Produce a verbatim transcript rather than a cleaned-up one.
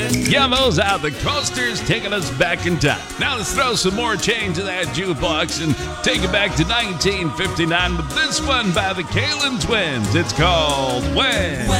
Yeah, those are the Coasters taking us back in time. Now let's throw some more change in that jukebox and take it back to nineteen fifty-nine with this one by the Kalin Twins. It's called When.